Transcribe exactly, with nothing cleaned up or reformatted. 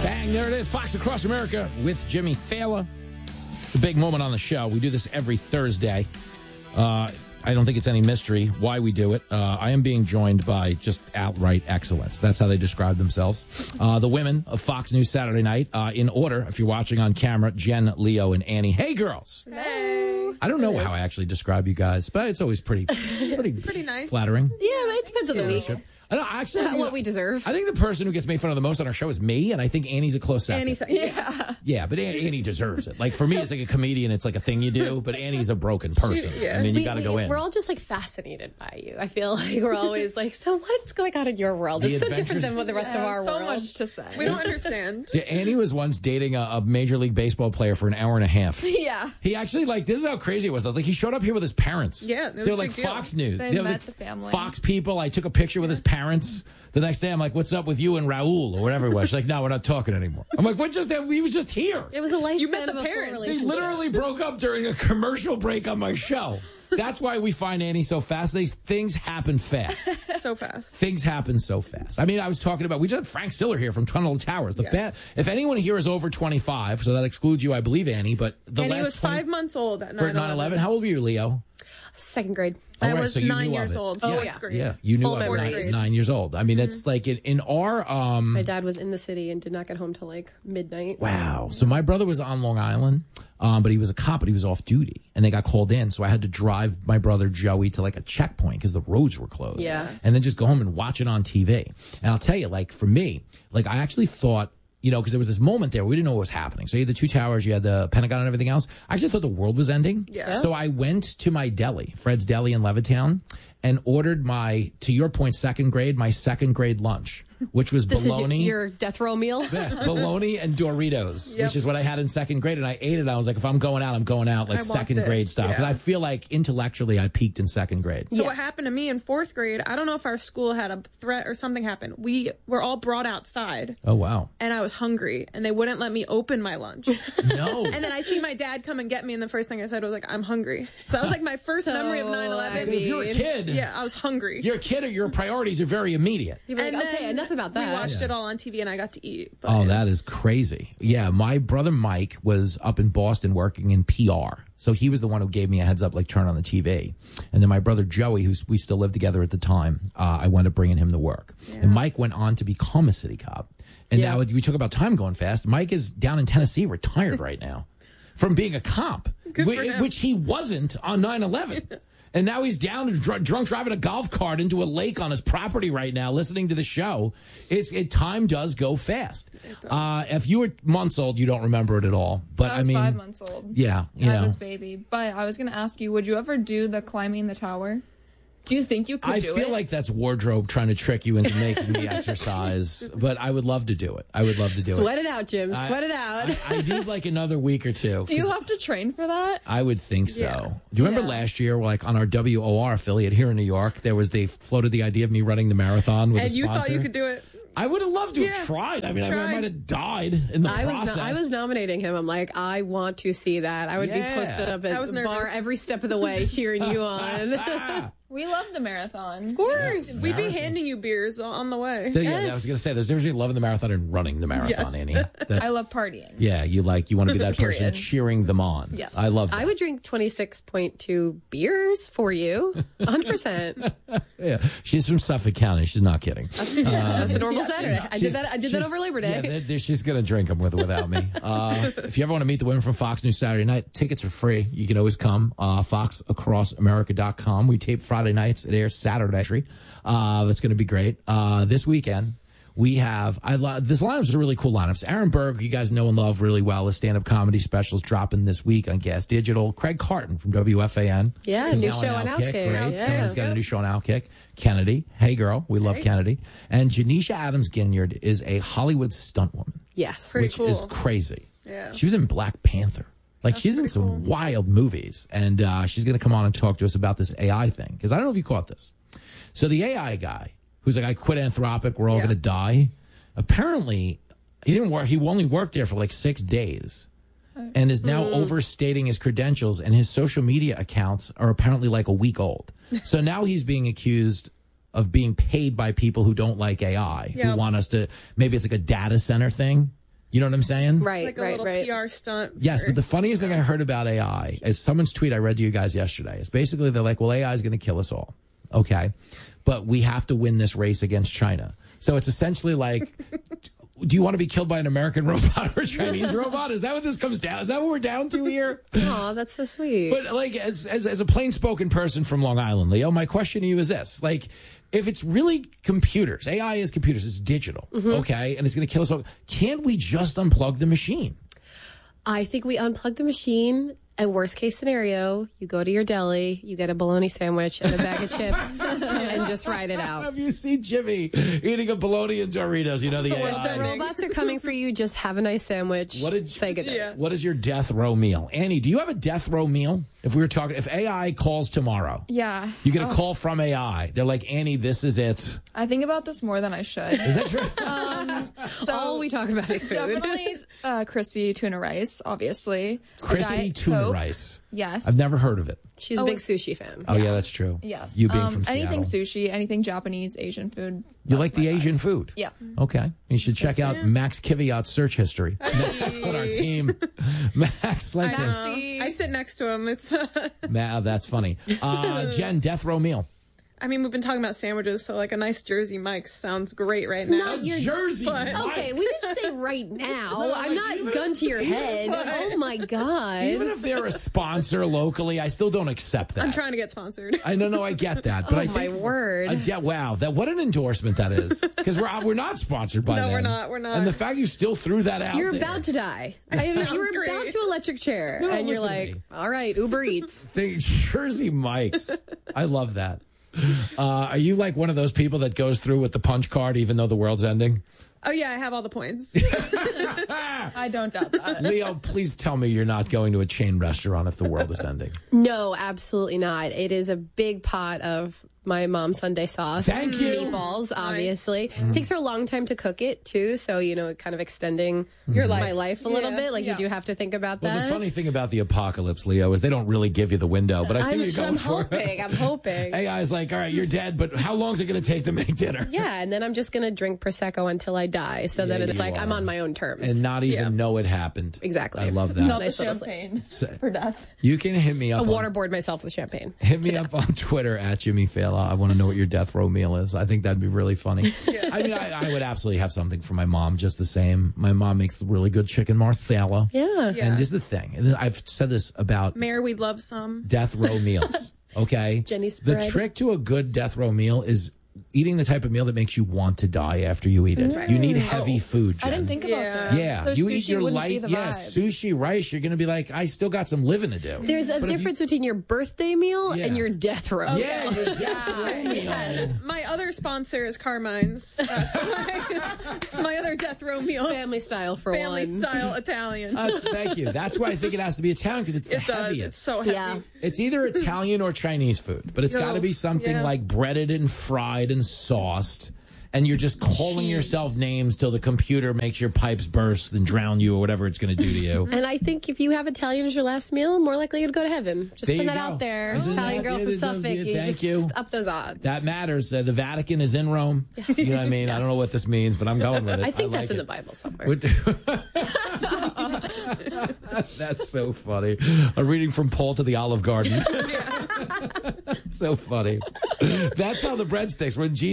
Bang, there it is. Fox Across America with Jimmy Fallon. The big moment on the show. We do this every Thursday. Uh, I don't think it's any mystery why we do it. Uh, I am being joined by just outright excellence. That's how they describe themselves. Uh, the women of Fox News Saturday Night. Uh, in order, if you're watching on camera, Jen, Leo, and Annie. Hey, girls. Hey. I don't know how I actually describe you guys, but it's always pretty pretty, pretty nice. Flattering. Yeah, it depends on the week. I know, actually, I think, what we deserve. I think the person who gets made fun of the most on our show is me, and I think Annie's a close second. Annie's, yeah. Yeah, but Annie, Annie deserves it. Like, for me, it's like a comedian. It's like a thing you do, but Annie's a broken person. Yeah. I mean, you We- got to we- go in. We're all just like fascinated by you. I feel like we're always like, so what's going on in your world? The It's so different adventures- than what the rest Yeah, of our so world. much to say. We don't understand. Yeah, Annie was once dating a, a Major League Baseball player for an hour and a half. Yeah. He actually, like, this is how crazy it was. Like, he showed up here with his parents. Yeah, it was They're a like big deal. Fox News. They They're met like the family. Fox people. I took a picture with his parents. The next day, I'm like, what's up with you and Raul or whatever it was? She's like, no, we're not talking anymore. I'm like, what just, we was just here. It was a lifespan You met the of a full parents. They They relationship. literally broke up during a commercial break on my show. That's why we find Annie so fast. These things happen fast. So fast. Things happen so fast. I mean, I was talking about, we just had Frank Stiller here from Tunnel Towers. The Yes. fa- if anyone here is over twenty-five, so that excludes you, I believe, Annie, but the And last he was twenty five months old at for nine nine eleven. How old were you, Leo? Second grade. Oh, I right, was so you nine knew of years it. old. Oh, fourth yeah. grade. Yeah, you knew Full of it memories. nine, nine years old. I mean, Mm-hmm. it's like in, in our um. My dad was in the city and did not get home till like midnight. Wow. So my brother was on Long Island, um, but he was a cop, but he was off duty, and they got called in. So I had to drive my brother Joey to like a checkpoint because the roads were closed. Yeah. And then just go home and watch it on T V. And I'll tell you, like for me, like I actually thought. You know, because there was this moment there, we didn't know what was happening. So you had the two towers, you had the Pentagon and everything else. I actually thought the world was ending. Yeah. So I went to my deli, Fred's Deli in Levittown, and ordered my, to your point, second grade, my second grade lunch, which was This bologna. is your, your death row meal? Yes, bologna and Doritos, Yep. which is what I had in second grade, and I ate it. I was like, if I'm going out, I'm going out like I want second this, grade style, because yeah. I feel like intellectually I peaked in second grade. So Yeah. what happened to me in fourth grade, I don't know if our school had a threat or something happened. We were all brought outside, Oh wow, and I was hungry, and they wouldn't let me open my lunch. no, And then I see my dad come and get me, and the first thing I said was like, I'm hungry. So that was like my first So, memory of nine eleven. I if you're a mean- kid, Yeah, I was hungry. you're a kid, or your priorities are very immediate. You'd be like, And okay, then enough about that. We watched Yeah. it all on T V, and I got to eat. But Oh, it that was- is crazy. Yeah, my brother Mike was up in Boston working in P R. So he was the one who gave me a heads up, like turn on the T V. And then my brother Joey, who's we still lived together at the time, uh, I wound up bringing him to work. And Mike went on to become a city cop. And Yeah. now we talk about time going fast. Mike is down in Tennessee, retired right now from being a cop, Good whi- for him. which he wasn't on nine eleven. And now he's down and dr- drunk driving a golf cart into a lake on his property right now, listening to the show. It's it time does go fast. Uh, if you were months old, you don't remember it at all. But I was mean, five months old. yeah, you I know, was baby. But I was going to ask you, would you ever do the climbing the tower? Do you think you could I do feel it? like that's wardrobe trying to trick you into making the exercise. But I would love to do it. I would love to do Sweat it. it out, Jim. I- Sweat it out. I, I need like another week or two. do you 'cause have to train for that? I would think so. Yeah. Do you remember Yeah. last year, like on our W O R affiliate here in New York, there was they floated the idea of me running the marathon with And a you sponsor? thought you could do it. I would have loved to have Yeah. tried. I mean, I, Tried. might have died in the I was process. no, I was nominating him. I'm like, I want to see that. I would Yeah. be posted up I at was the bar nervous. every step of the way, cheering you on. Ah. We love the marathon. Of course. We'd be Marathon. handing you beers on the way. Yeah, yeah, I Yes. was going to say, there's a difference between loving the marathon and running the marathon, Yes. Annie. That's, I love partying. Yeah, you like, you want to be that person Period. cheering them on. Yes. I love that. I would drink twenty-six point two beers for you. one hundred percent. Yeah, she's from Suffolk County. She's not kidding. That's a normal Saturday. I did She's- that I did that she's- over Labor Yeah, Day. they're- they're- she's going to drink them with or without me. Uh, if you ever want to meet the women from Fox News Saturday night, tickets are free. You can always come. Uh, fox across america dot com. We tape Friday nights. It airs Saturday. Uh, that's going to be great. Uh, this weekend, we have, I love, this lineup is a really cool lineup. Aaron Berg, you guys know and love really well. His stand-up comedy specials dropping this week on Gas Digital. Craig Carton from W F A N. Yeah, is new now show on Outkick. Great. Yeah. He's got a new show on Outkick. Kennedy. Hey, girl. We love Kennedy. And Janisha Adams Ginyard is a Hollywood stunt woman, Yes. Pretty which cool. is crazy. Yeah. She was in Black Panther. Like, she's in pretty some cool. wild movies. And uh, she's going to come on and talk to us about this A I thing. Because I don't know if you caught this. So the A I guy, who's like, I quit Anthropic, we're all Yeah. going to die. Apparently, he didn't work. He only worked there for like six days. And is now overstating his credentials, and his social media accounts are apparently like a week old. So now he's being accused of being paid by people who don't like A I, Yeah. who want us to, maybe it's like a data center thing. You know what I'm saying? Right, Like a right, little right. P R stunt. Yes, for- but the funniest thing I heard about A I is someone's tweet I read to you guys yesterday. It's basically they're like, well, A I is going to kill us all. Okay. But we have to win this race against China. So it's essentially like, do you want to be killed by an American robot or a Chinese robot? Is that what this comes down? Is that what we're down to here? Aw, that's so sweet. But like, as, as, as a plain spoken person from Long Island, Leo, my question to you is this. Like, if it's really computers, A I is computers, it's digital, okay, and it's going to kill us all, can't we just unplug the machine? I think we unplug the machine, and worst case scenario, you go to your deli, you get a bologna sandwich and a bag of chips, and just ride it out. Have you seen Jimmy eating a bologna and Doritos? You know the If A I. the robots are coming for you, just have a nice sandwich. What did say good night. Yeah. What is your death row meal? Annie, do you have a death row meal? If we were talking, if A I calls tomorrow, Yeah. you get a Oh, call from A I. They're like, Annie, this is it. I think about this more than I should. Is that true? So All we talk about is food. definitely uh, crispy tuna rice, obviously. Crispy Diet tuna Coke. rice. Yes. I've never heard of it. She's a Oh, big sushi fan. Oh, yeah, that's true. Yes. You being um, from Seattle. anything sushi, anything Japanese, Asian food. You that's like the my vibe. Asian food? Yeah. Okay. You should check out yeah. Max Kiviat's search history. Max on our team. Max, let's I, in. know. I sit next to him. It's. Uh, Ma- that's funny. Uh, Jen, death row meal. I mean, we've been talking about sandwiches, so like a nice Jersey Mike's sounds great right now. Not your- Jersey but- Mike's. Okay, we didn't say right now. No, I'm like, not even gun if- to your even head. if I- Oh my god. Even if they're a sponsor locally, I still don't accept that. I'm trying to get sponsored. I know, no, I get that, but Oh I my think word. a de- wow, that what an endorsement that is. Because we're we're not sponsored by No, them. we're not, we're not. And the fact you still threw that out, You're there. about to die. I mean, you sounds were great. about to electric chair, No, and you're listen to like, me. all right, Uber Eats. The Jersey Mike's. I love that. Uh, are you like one of those people that goes through with the punch card even though the world's ending? Oh yeah, I have all the points. I don't doubt that. Leo, please tell me you're not going to a chain restaurant if the world is ending. No, absolutely not. It is a big pot of my mom's Sunday sauce. Thank you. Meatballs, obviously. It takes her a long time to cook it, too. So, you know, kind of extending Your my life. life a little Yeah. bit. Like, Yeah. you do have to think about Well, that. the funny thing about the apocalypse, Leo, is they don't really give you the window, but I see I'm, you're going I'm for it. hoping. I'm hoping. A I is like, all right, you're dead, but how long is it going to take to make dinner? Yeah, and then I'm just going to drink Prosecco until I die. So Yeah, that it's you like I'm are. on my own terms. And not even Yeah. know it happened. Exactly. I love that. Not the Nice little sleep. champagne So- for death. You can hit me I up. on, waterboard myself with champagne. hit me up on Twitter at Jimmy Fallon. I want to know what your death row meal is. I think that'd be really funny. I mean, I, I would absolutely have something for my mom just the same. My mom makes really good chicken marsala. Yeah. Yeah. And this is the thing. And I've said this about Mayor, we'd love some. death row meals. Okay? Jenny's The spread. trick to a good death row meal is eating the type of meal that makes you want to die after you eat it. You need heavy food, Jen. I didn't think about Yeah. that. Yeah, So you sushi eat your wouldn't light, be the yeah, vibe. sushi, rice. You're going to be like, I still got some living to do. There's a But if you- difference between your birthday meal Yeah. and your death row. Yeah, your death row meal. Yes. My other sponsor is Carmine's. That's my, it's my other death row meal. Family style for Family one. style Italian. That's- thank you. That's why I think it has to be Italian because it's the it does. heaviest. It's so heavy. Yeah. It's either Italian or Chinese food, but it's got to be something yeah. like breaded and fried and sauced. And you're just calling yourself names till the computer makes your pipes burst and drown you or whatever it's going to do to you. And I think if you have Italian as your last meal, more likely you'd go to heaven. Just There put you that go. out there. Isn't Italian that- girl yeah, from yeah, Suffolk. yeah, You thank just you. up those odds. That matters. Uh, the Vatican is in Rome. You know what I mean? I don't know what this means, but I'm going with it. I think like that's in it. the Bible somewhere. What- That's so funny. A reading from Paul to the Olive Garden. So funny. That's how the breadsticks. When Jesus